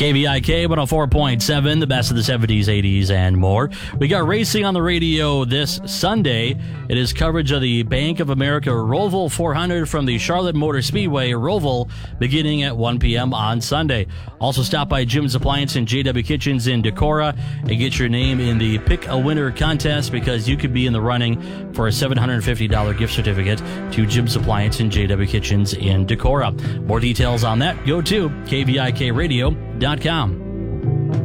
KVIK 104.7, the best of the 70s, 80s, and more. We got racing on the radio this Sunday. It is coverage of the Bank of America Roval 400 from the Charlotte Motor Speedway, Roval, beginning at 1 p.m. on Sunday. Also stop by Jim's Appliance and JW Kitchens in Decorah and get your name in the Pick a Winner contest because you could be in the running for a $750 gift certificate to Jim's Appliance and JW Kitchens in Decorah. More details on that, go to KVIKradio.com.